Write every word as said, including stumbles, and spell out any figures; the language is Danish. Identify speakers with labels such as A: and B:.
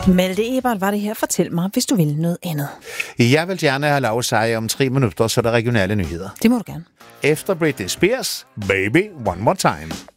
A: Malte Ebert var det her. Fortæl mig, hvis du vil noget andet.
B: Jeg vil gerne have lov at sige om tre minutter, så er der regionale nyheder.
A: Det må du gerne.
B: Efter Britney Spears, Baby One More Time.